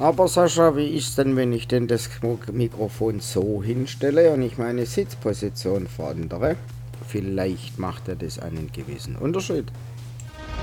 Aber Sascha, wie ist denn, wenn ich denn das Mikrofon so hinstelle und ich meine Sitzposition verändere? Vielleicht macht er das einen gewissen Unterschied.